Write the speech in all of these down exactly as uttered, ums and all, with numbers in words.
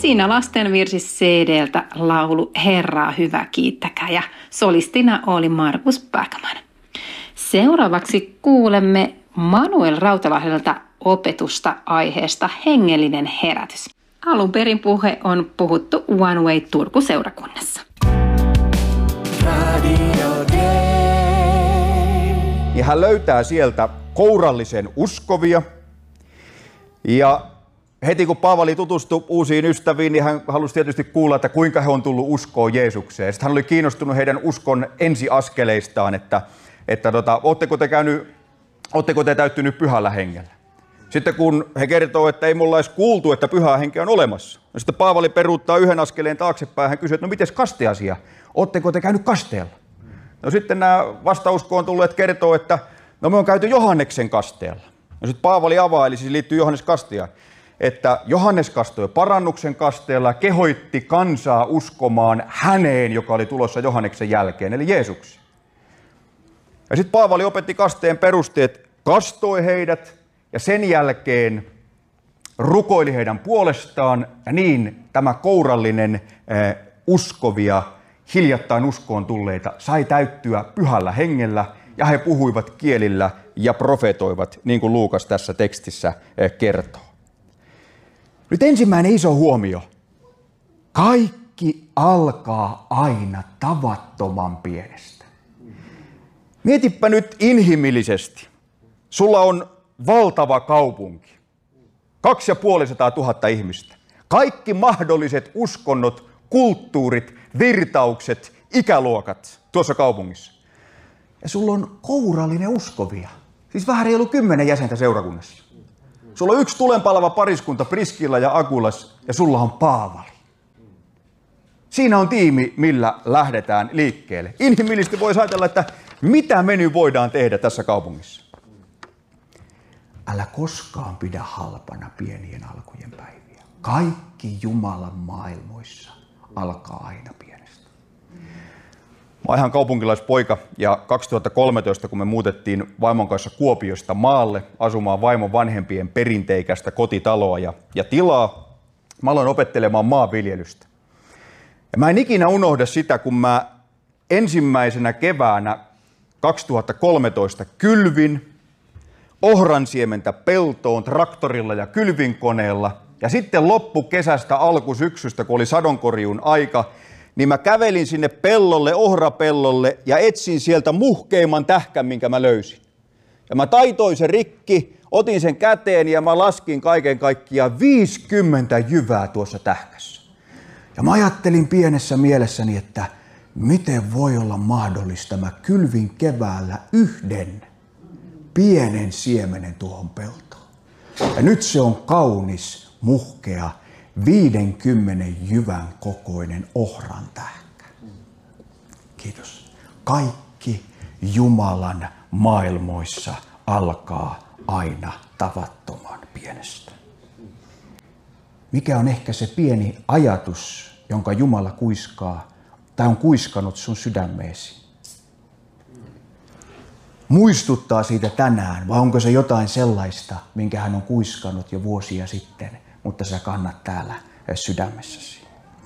siinä lastenvirsi C D:ltä laulu Herraa hyvä kiittäkää ja solistina oli Markus Backman. Seuraavaksi kuulemme Manuel Rautalahdelta opetusta aiheesta hengellinen herätys. Alun perin puhe on puhuttu One Way Turku-seurakunnassa. Ja hän löytää sieltä kourallisen uskovia. Ja heti kun Paavali tutustui uusiin ystäviin, niin hän halusi tietysti kuulla, että kuinka he on tullut uskoon Jeesukseen. Sitten hän oli kiinnostunut heidän uskon ensiaskeleistaan, että, että tota, ootteko te käynyt, ootteko te täyttynyt pyhällä hengellä. Sitten kun he kertoo, että ei mulla edes kuultu, että pyhää henkeä on olemassa. Ja sitten Paavali peruuttaa yhden askeleen taaksepäin ja hän kysyy, että no mites kasteasia? Ootteko te käynyt kasteella? No sitten nämä vastauskoon tulleet kertoo, että no me on käyty Johanneksen kasteella. Ja sitten Paavali avaa, eli siis liittyy Johannes kasteaan, että Johannes kastoi parannuksen kasteella, kehoitti kansaa uskomaan häneen, joka oli tulossa Johanneksen jälkeen, eli Jeesukseen. Ja sitten Paavali opetti kasteen perusteet, kastoi heidät ja sen jälkeen rukoili heidän puolestaan, ja niin tämä kourallinen eh, uskovia, hiljattain uskoon tulleita, sai täyttyä pyhällä hengellä, ja he puhuivat kielillä ja profetoivat, niin kuin Luukas tässä tekstissä eh, kertoo. Nyt ensimmäinen iso huomio. Kaikki alkaa aina tavattoman pienestä. Mietipä nyt inhimillisesti. Sulla on valtava kaupunki. Kaksi ja puolisataa tuhatta ihmistä. Kaikki mahdolliset uskonnot, kulttuurit, virtaukset, ikäluokat tuossa kaupungissa. Ja sulla on kourallinen uskovia. Siis vähän reilu kymmenen jäsentä seurakunnassa. Sulla on yksi tulenpalava pariskunta, Priskilla ja Akulas, ja sulla on Paavali. Siinä on tiimi, millä lähdetään liikkeelle. Inhimillisesti voisi ajatella, että mitä me nyt voidaan tehdä tässä kaupungissa. Älä koskaan pidä halpana pienien alkujen päiviä. Kaikki Jumalan maailmoissa alkaa aina pienestä. Mä oon ihan kaupunkilaispoika ja kaksituhattakolmetoista, kun me muutettiin vaimon kanssa Kuopiosta maalle asumaan vaimon vanhempien perinteikästä kotitaloa ja, ja tilaa, mä aloin opettelemaan maanviljelystä. Ja mä en ikinä unohda sitä, kun mä ensimmäisenä keväänä kaksituhattakolmetoista kylvin ohransiementä peltoon traktorilla ja kylvinkoneella. Ja sitten loppukesästä alkusyksystä, kun oli sadonkorjuun aika, niin mä kävelin sinne pellolle, ohrapellolle ja etsin sieltä muhkeimman tähkän, minkä mä löysin. Ja mä taitoin sen rikki, otin sen käteen ja mä laskin kaiken kaikkiaan viisikymmentä jyvää tuossa tähkässä. Ja mä ajattelin pienessä mielessäni, että miten voi olla mahdollista, mä kylvin keväällä yhden pienen siemenen tuohon peltoon. Ja nyt se on kaunis, muhkea, viidenkymmenen jyvän kokoinen ohran tähkä. Kiitos. Kaikki Jumalan maailmoissa alkaa aina tavattoman pienestä. Mikä on ehkä se pieni ajatus, jonka Jumala kuiskaa tai on kuiskannut sun sydämeesi? Muistuttaa siitä tänään, vai onko se jotain sellaista, minkä hän on kuiskannut jo vuosia sitten, mutta sä kannat täällä sydämessäsi?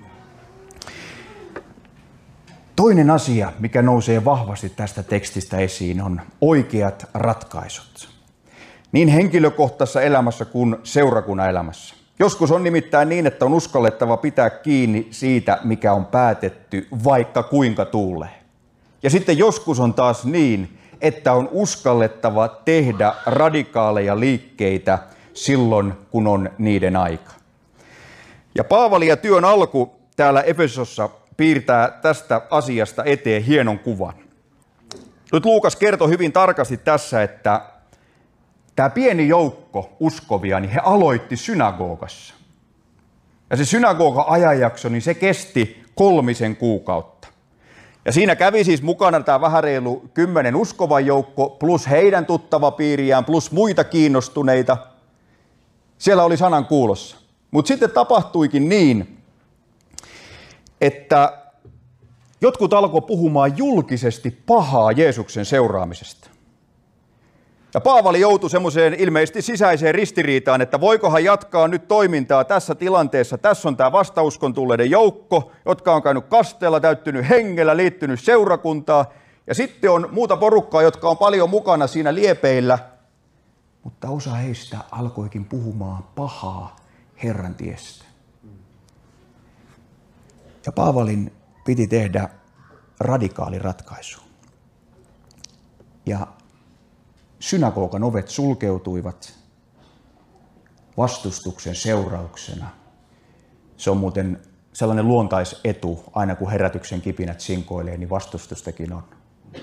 Toinen asia, mikä nousee vahvasti tästä tekstistä esiin, on oikeat ratkaisut. Niin henkilökohtaisessa elämässä kuin seurakunnan elämässä. Joskus on nimittäin niin, että on uskallettava pitää kiinni siitä, mikä on päätetty, vaikka kuinka tuulee. Ja sitten joskus on taas niin, että on uskallettava tehdä radikaaleja liikkeitä silloin, kun on niiden aika. Ja Paavali ja työn alku täällä Efesossa piirtää tästä asiasta eteen hienon kuvan. Nyt Luukas kertoi hyvin tarkasti tässä, että tämä pieni joukko uskovia, niin he aloitti synagogassa. Ja se synagoga-ajanjakso, niin se kesti kolmisen kuukautta. Ja siinä kävi siis mukana tämä vähän reilu kymmenen uskovan joukko, plus heidän tuttava piiriään, plus muita kiinnostuneita. Siellä oli sanan kuulossa. Mutta sitten tapahtuikin niin, että jotkut alkoi puhumaan julkisesti pahaa Jeesuksen seuraamisesta. Ja Paavali joutui semmoiseen ilmeisesti sisäiseen ristiriitaan, että voikohan jatkaa nyt toimintaa tässä tilanteessa. Tässä on tämä vastauskon tulleiden joukko, jotka on käynyt kasteella, täyttynyt hengellä, liittynyt seurakuntaa. Ja sitten on muuta porukkaa, jotka on paljon mukana siinä liepeillä. Mutta osa heistä alkoikin puhumaan pahaa Herran tiestä. Ja Paavalin piti tehdä radikaali ratkaisu. Ja synagogan ovet sulkeutuivat vastustuksen seurauksena. Se on muuten sellainen luontaisetu, aina kun herätyksen kipinät sinkoilee, niin vastustustakin on.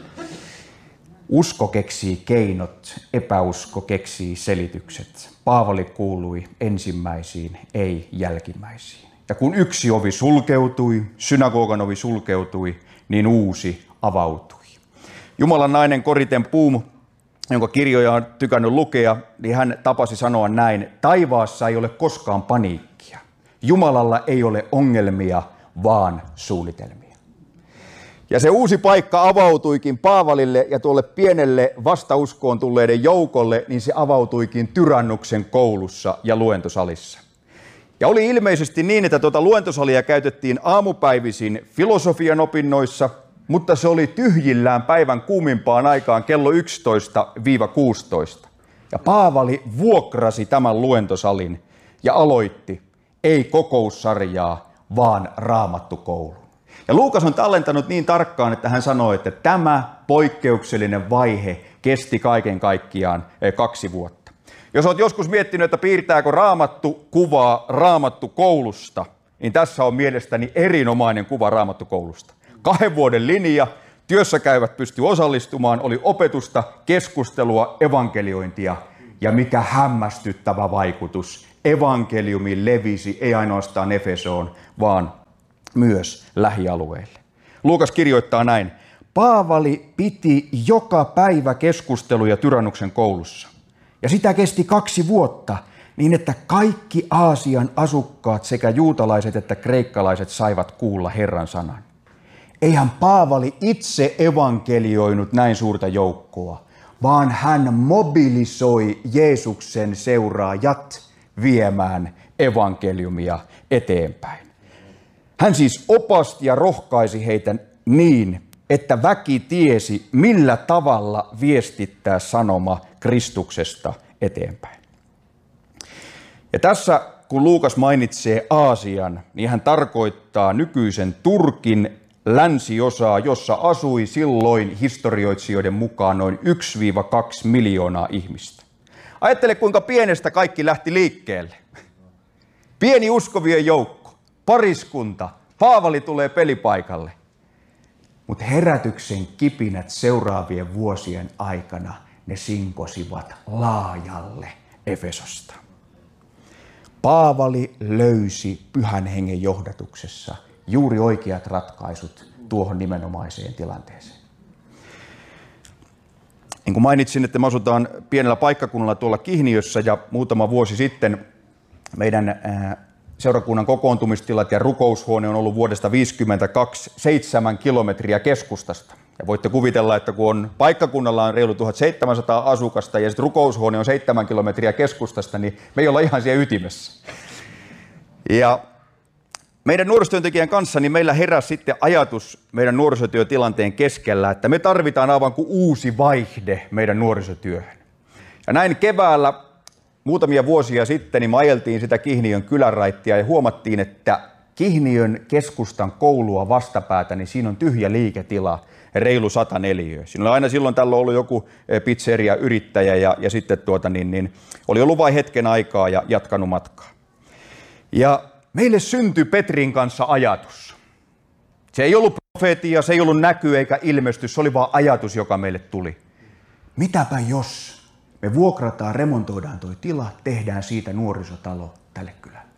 Usko keksii keinot, epäusko keksii selitykset. Paavali kuului ensimmäisiin, ei jälkimmäisiin. Ja kun yksi ovi sulkeutui, synagogan ovi sulkeutui, niin uusi avautui. Jumalan nainen Corrie ten Boom, jonka kirjoja on tykännyt lukea, niin hän tapasi sanoa näin: taivaassa ei ole koskaan paniikkia. Jumalalla ei ole ongelmia, vaan suunnitelmia. Ja se uusi paikka avautuikin Paavalille ja tuolle pienelle vastauskoon tulleiden joukolle, niin se avautuikin Tyrannuksen koulussa ja luentosalissa. Ja oli ilmeisesti niin, että tuota luentosalia käytettiin aamupäivisin filosofian opinnoissa, mutta se oli tyhjillään päivän kuumimpaan aikaan kello yksitoista kuusitoista. Ja Paavali vuokrasi tämän luentosalin ja aloitti ei kokoussarjaa, vaan raamattukoulu. Ja Luukas on tallentanut niin tarkkaan, että hän sanoi, että tämä poikkeuksellinen vaihe kesti kaiken kaikkiaan kaksi vuotta. Jos olet joskus miettinyt, että piirtääkö raamattu kuvaa raamattukoulusta, niin tässä on mielestäni erinomainen kuva raamattukoulusta. Kahden vuoden linja, työssä käyvät pysty osallistumaan, oli opetusta, keskustelua, evankeliointia ja mikä hämmästyttävä vaikutus. Evankeliumi levisi ei ainoastaan Efesoon, vaan myös lähialueille. Luukas kirjoittaa näin: Paavali piti joka päivä keskusteluja Tyrannuksen koulussa. Ja sitä kesti kaksi vuotta, niin että kaikki Aasian asukkaat, sekä juutalaiset että kreikkalaiset, saivat kuulla Herran sanan. Eihän Paavali itse evankelioinut näin suurta joukkoa, vaan hän mobilisoi Jeesuksen seuraajat viemään evankeliumia eteenpäin. Hän siis opasti ja rohkaisi heitä niin, että väki tiesi, millä tavalla viestittää sanoma Kristuksesta eteenpäin. Ja tässä, kun Luukas mainitsee Aasian, niin hän tarkoittaa nykyisen Turkin länsiosaa, jossa asui silloin historioitsijoiden mukaan noin yksi kaksi miljoonaa ihmistä. Ajattele, kuinka pienestä kaikki lähti liikkeelle. Pieni uskovien joukko, pariskunta, Paavali tulee pelipaikalle. Mutta herätyksen kipinät seuraavien vuosien aikana, ne sinkosivat laajalle Efesosta. Paavali löysi Pyhän Hengen johdatuksessa juuri oikeat ratkaisut tuohon nimenomaiseen tilanteeseen. Niin kuin mainitsin, että me asutaan pienellä paikkakunnalla tuolla Kihniössä, ja muutama vuosi sitten meidän seurakunnan kokoontumistilat ja rukoushuone on ollut vuodesta tuhatyhdeksänsataaviisikymmentäkaksi seitsemän kilometriä keskustasta. Ja voitte kuvitella, että kun on paikkakunnalla on reilu tuhatseitsemänsataa asukasta ja sitten rukoushuone on seitsemän kilometriä keskustasta, niin me ei olla ihan siellä ytimessä. Ja meidän nuorisotyöntekijän kanssa niin meillä heräsi sitten ajatus meidän nuorisotyötilanteen keskellä, että me tarvitaan aivan kuin uusi vaihde meidän nuorisotyöhön. Ja näin keväällä muutamia vuosia sitten niin me ajeltiin sitä Kihniön kylänraittia ja huomattiin, että Kihniön keskustan koulua vastapäätä, niin siinä on tyhjä liiketila, reilu sata neliöä. Siinä on aina silloin tällä ollut joku pizzeria-yrittäjä ja, ja sitten tuota, niin, niin, oli ollut vain hetken aikaa ja jatkanut matkaa. Ja meille syntyi Petrin kanssa ajatus. Se ei ollut profeetia, se ei ollut näky eikä ilmestys, se oli vaan ajatus, joka meille tuli. Mitäpä jos me vuokrataan, remontoidaan toi tila, tehdään siitä nuorisotalo tälle kylälle.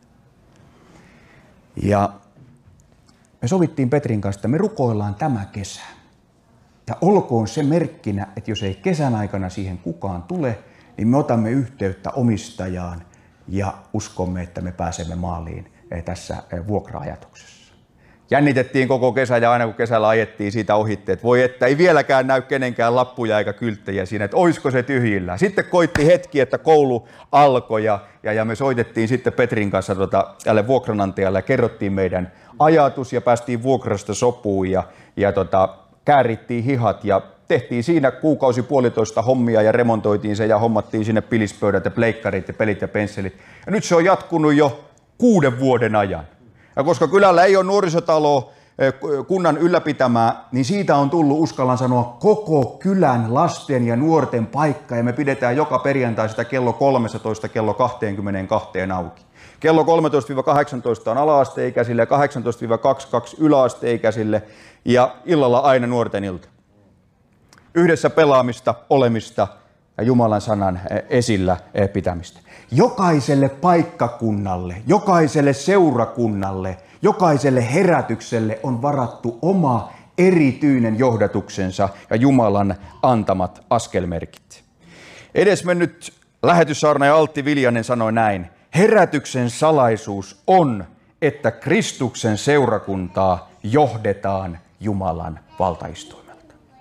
Ja me sovittiin Petrin kanssa, että me rukoillaan tämä kesä. Ja olkoon se merkkinä, että jos ei kesän aikana siihen kukaan tule, niin me otamme yhteyttä omistajaan ja uskomme, että me pääsemme maaliin tässä vuokra-ajatuksessa. Jännitettiin koko kesä ja aina kun kesällä ajettiin siitä ohitte, että voi että ei vieläkään näy kenenkään lappuja eikä kylttejä siinä, että oisko se tyhjillään. Sitten koitti hetki, että koulu alkoi ja, ja, ja me soitettiin sitten Petrin kanssa tota, tälle vuokranantajalle ja kerrottiin meidän ajatus ja päästiin vuokrasta sopuun ja, ja tota, käärittiin hihat ja tehtiin siinä kuukausi puolitoista hommia ja remontoitiin se ja hommattiin sinne pilispöydät ja pleikkarit ja pelit ja pensselit. Ja nyt se on jatkunut jo kuuden vuoden ajan. Ja koska kylällä ei ole nuorisotaloa kunnan ylläpitämää, niin siitä on tullut, uskallan sanoa, koko kylän lasten ja nuorten paikka. Ja me pidetään joka perjantai sitä kello kolmetoista kello kaksikymmentäkaksi auki. Kello kolmetoista kahdeksantoista on ala-asteikäisille ja kahdeksantoista kaksikymmentäkaksi yläasteikäisille ja illalla aina nuorten ilta. Yhdessä pelaamista, olemista ja Jumalan sanan esillä pitämistä. Jokaiselle paikkakunnalle, jokaiselle seurakunnalle, jokaiselle herätykselle on varattu oma erityinen johdatuksensa ja Jumalan antamat askelmerkit. Edesmennyt lähetyssaarnaaja Altti Viljanen sanoi näin: herätyksen salaisuus on, että Kristuksen seurakuntaa johdetaan Jumalan valtaistuimelta.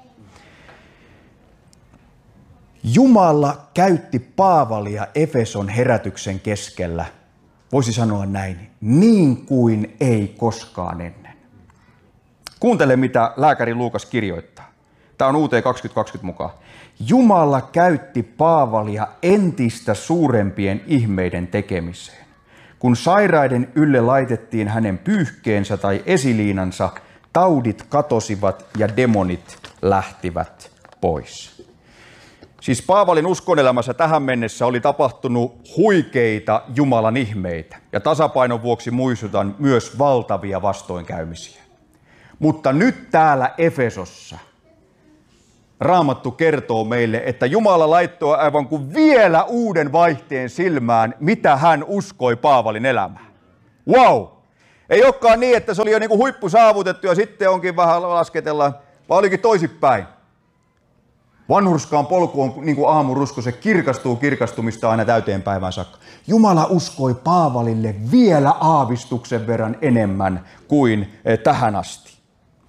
Jumala käytti Paavalia Efeson herätyksen keskellä, voisi sanoa näin, niin kuin ei koskaan ennen. Kuuntele, mitä lääkäri Luukas kirjoittaa. Tämä on U T kaksituhattakaksikymmentä mukaan. Jumala käytti Paavalia entistä suurempien ihmeiden tekemiseen. Kun sairaiden ylle laitettiin hänen pyyhkeensä tai esiliinansa, taudit katosivat ja demonit lähtivät pois. Siis Paavalin uskonelämässä tähän mennessä oli tapahtunut huikeita Jumalan ihmeitä ja tasapainon vuoksi muistutan myös valtavia vastoinkäymisiä. Mutta nyt täällä Efesossa Raamattu kertoo meille, että Jumala laittoi aivan kuin vielä uuden vaihteen silmään, mitä hän uskoi Paavalin elämään. Wow! Ei olekaan niin, että se oli jo niin kuin huippu saavutettu ja sitten onkin vähän lasketellaan, vaan olikin toisinpäin. Vanhurskaan polku on niin kuin aamurusko, se kirkastuu kirkastumista aina täyteen päivään saakka. Jumala uskoi Paavalille vielä aavistuksen verran enemmän kuin tähän asti.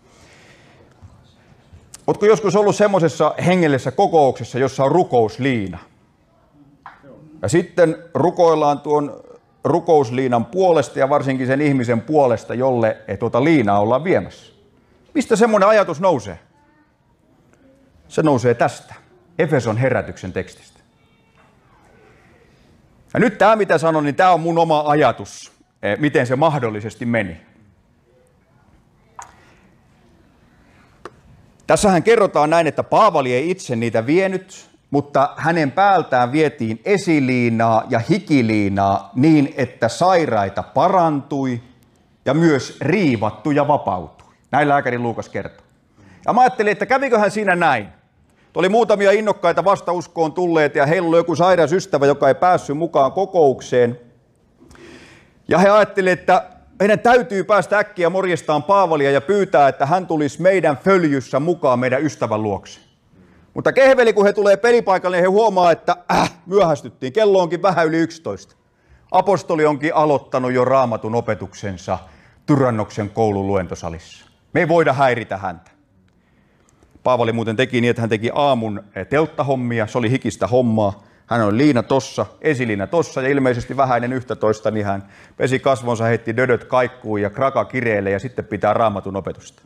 Oletko joskus ollut semmoisessa hengellisessä kokouksessa, jossa on rukousliina? Ja sitten rukoillaan tuon rukousliinan puolesta ja varsinkin sen ihmisen puolesta, jolle tuota liinaa ollaan viemässä. Mistä semmoinen ajatus nousee? Se nousee tästä, Efeson herätyksen tekstistä. Ja nyt tämä, mitä sanon, niin tämä on mun oma ajatus, miten se mahdollisesti meni. Tässähän kerrotaan näin, että Paavali ei itse niitä vienyt, mutta hänen päältään vietiin esiliinaa ja hikiliinaa niin, että sairaita parantui ja myös riivattuja vapautui. Näin lääkäri Luukas kertoo. Ja mä ajattelin, että käviköhän siinä näin. Oli muutamia innokkaita vastauskoon tulleet ja heillä oli joku sairas ystävä, joka ei päässyt mukaan kokoukseen. Ja he ajattelivat, että meidän täytyy päästä äkkiä morjestaan Paavalia ja pyytää, että hän tulisi meidän följyssä mukaan meidän ystävän luokse. Mutta kehveli, kun he tulee pelipaikalle, niin he huomaa, että äh, myöhästyttiin. Kello onkin vähän yli yksitoista. Apostoli onkin aloittanut jo Raamatun opetuksensa Tyrannoksen koulun luentosalissa. Me ei voida häiritä häntä. Paavali muuten teki niin, että hän teki aamun telttahommia, se oli hikistä hommaa. Hän oli liina tossa, esiliina tossa ja ilmeisesti vähän ennen yhtätoista, niin hän pesi kasvonsa, heitti dödöt kaikkuun ja kraka kireelle ja sitten pitää Raamatun opetusta.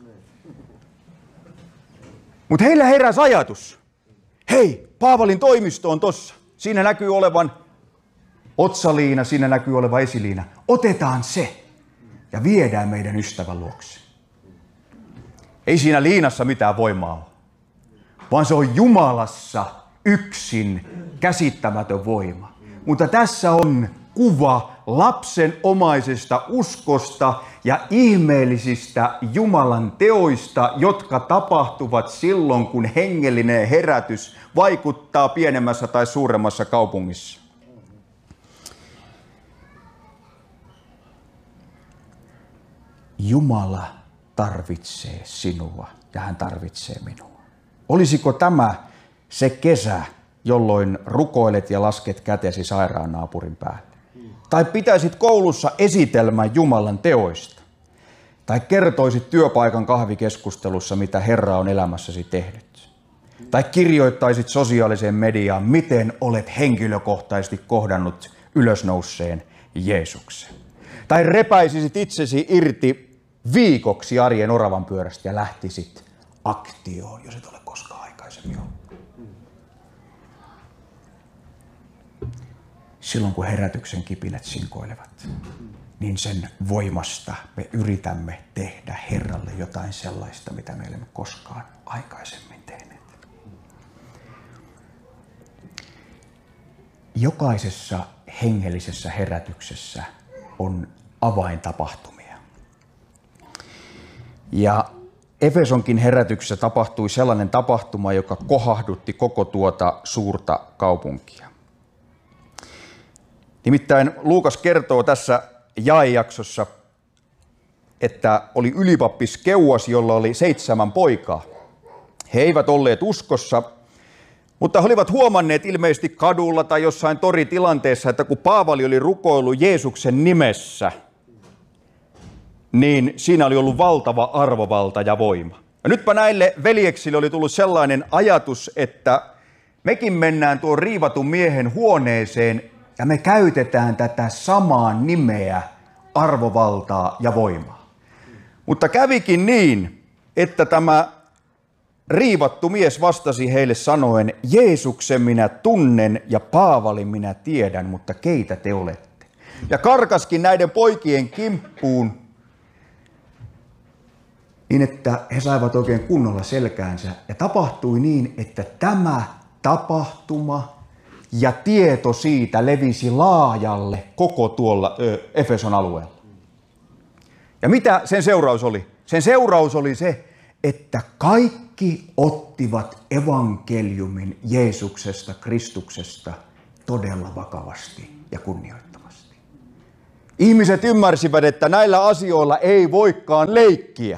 Mutta heillä heräsi ajatus. Hei, Paavalin toimisto on tossa. Siinä näkyy olevan otsaliina, siinä näkyy olevan esiliina. Otetaan se ja viedään meidän ystävän luokse. Ei siinä liinassa mitään voimaa ole, vaan se on Jumalassa yksin käsittämätön voima. Mutta tässä on kuva lapsenomaisesta uskosta ja ihmeellisistä Jumalan teoista, jotka tapahtuvat silloin, kun hengellinen herätys vaikuttaa pienemmässä tai suuremmassa kaupungissa. Jumala tarvitsee sinua ja hän tarvitsee minua. Olisiko tämä se kesä, jolloin rukoilet ja lasket kätesi sairaan naapurin päälle? Tai pitäisit koulussa esitelmän Jumalan teoista? Tai kertoisit työpaikan kahvikeskustelussa, mitä Herra on elämässäsi tehnyt. Tai kirjoittaisit sosiaaliseen mediaan, miten olet henkilökohtaisesti kohdannut ylösnouseen Jeesuksen. Tai repäisisit itsesi irti viikoksi arjen oravan pyörästä ja lähtisit aktioon, jos et ole koskaan aikaisemmin ollut. Silloin kun herätyksen kipinät sinkoilevat, niin sen voimasta me yritämme tehdä Herralle jotain sellaista, mitä me emme koskaan aikaisemmin tehneet. Jokaisessa hengellisessä herätyksessä on avaintapahtumia. Ja Efesonkin herätyksessä tapahtui sellainen tapahtuma, joka kohahdutti koko tuota suurta kaupunkia. Nimittäin Luukas kertoo tässä jaejaksossa, että oli ylipappis Keuas, jolla oli seitsemän poikaa. He eivät olleet uskossa, mutta he olivat huomanneet ilmeisesti kadulla tai jossain toritilanteessa, että kun Paavali oli rukoillut Jeesuksen nimessä, niin siinä oli ollut valtava arvovalta ja voima. Ja nytpä näille veljeksille oli tullut sellainen ajatus, että mekin mennään tuon riivatun miehen huoneeseen ja me käytetään tätä samaa nimeä, arvovaltaa ja voimaa. Mutta kävikin niin, että tämä riivattu mies vastasi heille sanoen, Jeesuksen minä tunnen ja Paavalin minä tiedän, mutta keitä te olette? Ja karkaskin näiden poikien kimppuun, niin että he saivat oikein kunnolla selkäänsä. Ja tapahtui niin, että tämä tapahtuma ja tieto siitä levisi laajalle koko tuolla ö, Efeson alueella. Ja mitä sen seuraus oli? Sen seuraus oli se, että kaikki ottivat evankeliumin Jeesuksesta, Kristuksesta todella vakavasti ja kunnioittavasti. Ihmiset ymmärsivät, että näillä asioilla ei voikaan leikkiä,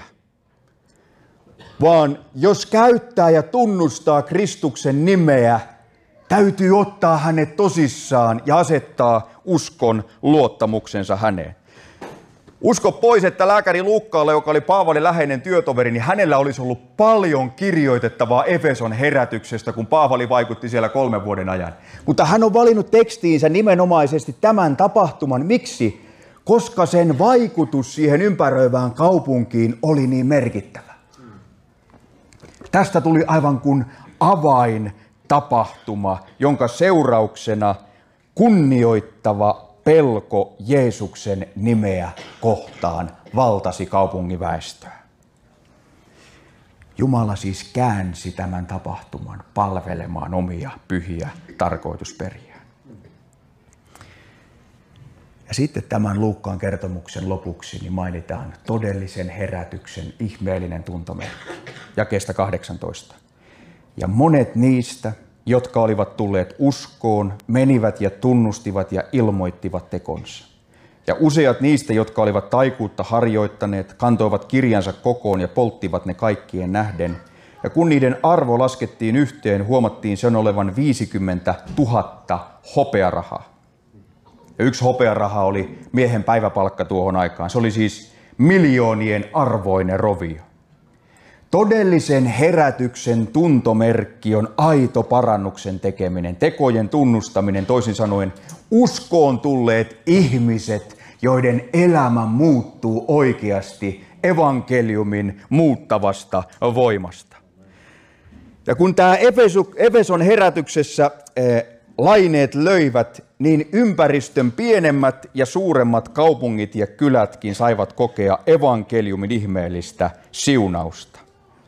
vaan jos käyttää ja tunnustaa Kristuksen nimeä, täytyy ottaa hänet tosissaan ja asettaa uskon luottamuksensa häneen. Usko pois, että lääkäri Luukkaalla, joka oli Paavalin läheinen työtoveri, niin hänellä olisi ollut paljon kirjoitettavaa Efeson herätyksestä, kun Paavali vaikutti siellä kolmen vuoden ajan. Mutta hän on valinnut tekstiinsä nimenomaisesti tämän tapahtuman. Miksi? Koska sen vaikutus siihen ympäröivään kaupunkiin oli niin merkittävä. Tästä tuli aivan kuin avaintapahtuma, jonka seurauksena kunnioittava pelko Jeesuksen nimeä kohtaan valtasi kaupungin väestöä. Jumala siis käänsi tämän tapahtuman palvelemaan omia pyhiä tarkoitusperiään. Ja sitten tämän Luukkaan kertomuksen lopuksi niin mainitaan todellisen herätyksen ihmeellinen tuntomerkki. Jakeesta kahdeksantoista. Ja monet niistä, jotka olivat tulleet uskoon, menivät ja tunnustivat ja ilmoittivat tekonsa. Ja useat niistä, jotka olivat taikuutta harjoittaneet, kantoivat kirjansa kokoon ja polttivat ne kaikkien nähden. Ja kun niiden arvo laskettiin yhteen, huomattiin sen olevan viisikymmentä tuhatta hopearahaa. Ja yksi hopearaha oli miehen päiväpalkka tuohon aikaan. Se oli siis miljoonien arvoinen rovio. Todellisen herätyksen tuntomerkki on aito parannuksen tekeminen, tekojen tunnustaminen, toisin sanoen uskoon tulleet ihmiset, joiden elämä muuttuu oikeasti evankeliumin muuttavasta voimasta. Ja kun tämä Efeson herätyksessä eh, laineet löivät, niin ympäristön pienemmät ja suuremmat kaupungit ja kylätkin saivat kokea evankeliumin ihmeellistä siunausta.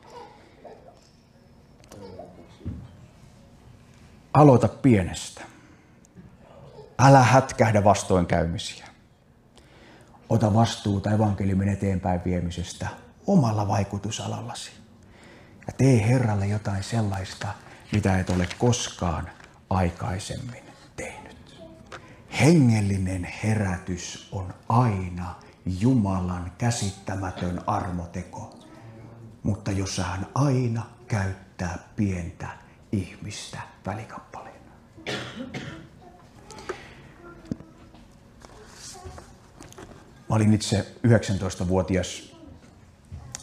Aloita pienestä. Älä hätkähdä vastoinkäymisiä. Ota vastuuta evankeliumin eteenpäin viemisestä omalla vaikutusalallasi. Ja tee Herralle jotain sellaista, mitä et ole koskaan aikaisemmin tehnyt. Hengellinen herätys on aina Jumalan käsittämätön armoteko, mutta jossa hän aina käyttää pientä ihmistä välikappaleena. Mä olin itse yhdeksäntoistavuotias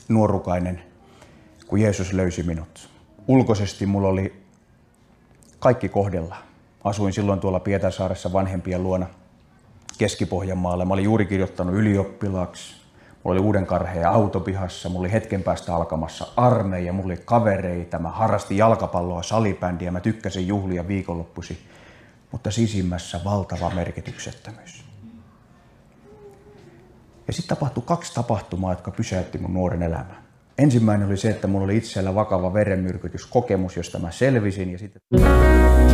nuorukainen, kun Jeesus löysi minut. Ulkoisesti mulla oli kaikki kohdella. Asuin silloin tuolla Pietarsaaressa vanhempien luona Keski-Pohjanmaalla. Mä olin juuri kirjoittanut ylioppilaaksi. Mulla oli Uudenkarheen autopihassa. Mulla oli hetken päästä alkamassa armeija. Mulla oli kavereita. Mä harrastin jalkapalloa, salibändiä. Mä tykkäsin juhlia viikonloppuisin. Mutta sisimmässä valtava merkityksettömyys. Ja sitten tapahtui kaksi tapahtumaa, jotka pysäytti mun nuoren elämän. Ensimmäinen oli se, että mulla oli itsellä vakava verenmyrkytyskokemus, josta mä selvisin. Ja sitten